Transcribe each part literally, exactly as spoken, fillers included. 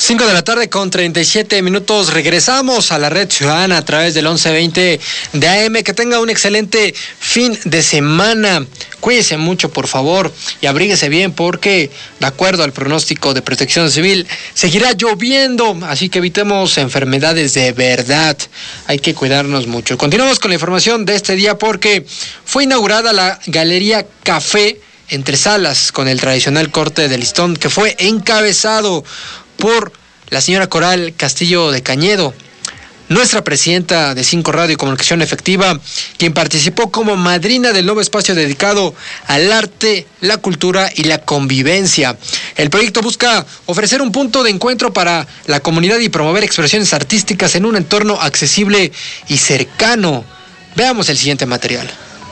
cinco de la tarde con treinta y siete minutos. Regresamos a la Red Ciudadana a través del once veinte de A M. Que tenga un excelente fin de semana. Cuídese mucho, por favor, y abríguese bien porque, de acuerdo al pronóstico de Protección Civil, seguirá lloviendo, así que evitemos enfermedades de verdad. Hay que cuidarnos mucho. Continuamos con la información de este día porque fue inaugurada la Galería Café Entre Salas con el tradicional corte de listón que fue encabezado por la señora Coral Castillo de Cañedo, nuestra presidenta de Cinco Radio y Comunicación Efectiva, quien participó como madrina del nuevo espacio dedicado al arte, la cultura y la convivencia. El proyecto busca ofrecer un punto de encuentro para la comunidad y promover expresiones artísticas en un entorno accesible y cercano. Veamos el siguiente material.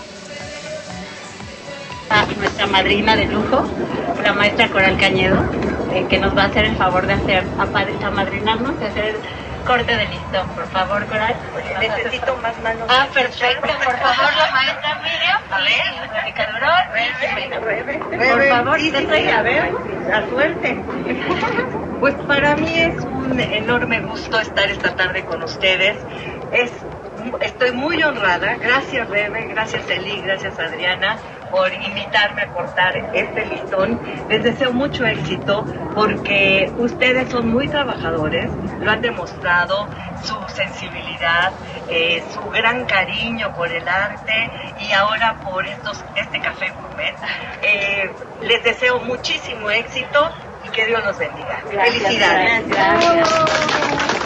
A nuestra madrina de lujo, la maestra Coral Cañedo, eh, que nos va a hacer el favor de hacer, a madrinarnos, de hacer el corte de listón. Por favor, Coral. Necesito más manos. Ah, perfecto. Por favor, la maestra Miriam. A ver. Mónica Durón. Por favor, sí, sí, sí, a ver, la suerte. Pues para mí es un enorme gusto estar esta tarde con ustedes. Es Estoy muy honrada, gracias Rebe, gracias Eli, gracias Adriana por invitarme a cortar este listón. Les deseo mucho éxito porque ustedes son muy trabajadores, lo han demostrado, su sensibilidad, eh, su gran cariño por el arte y ahora por estos, este café gourmet. Eh, les deseo muchísimo éxito y que Dios los bendiga. Gracias, Felicidades. Gracias.